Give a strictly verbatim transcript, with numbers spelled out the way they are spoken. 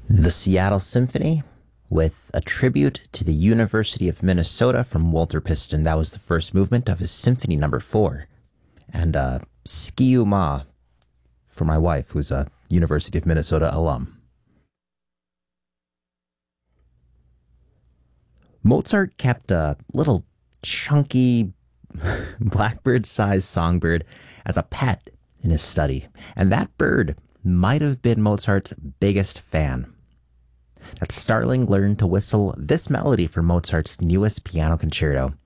The Seattle Symphony with a tribute to the University of Minnesota from Walter Piston. That was the first movement of his Symphony Number Four. And uh, Skiu Ma for my wife, who's a University of Minnesota alum. Mozart kept a little chunky blackbird-sized songbird as a pet in his study, and that bird might have been Mozart's biggest fan. That starling learned to whistle this melody for Mozart's newest piano concerto,